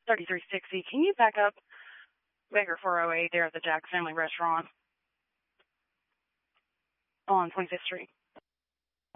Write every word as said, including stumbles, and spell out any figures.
thirty-three sixty. Can you back up Baker four oh eight there at the Jack Family Restaurant on twenty-fifth Street?